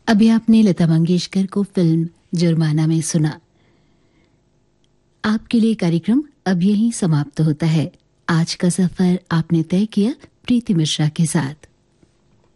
अभी आपने लता मंगेशकर को फिल्म जुर्माना में सुना। आपके लिए कार्यक्रम अब यहीं समाप्त होता है। आज का सफर आपने तय किया प्रीति मिश्रा के साथ।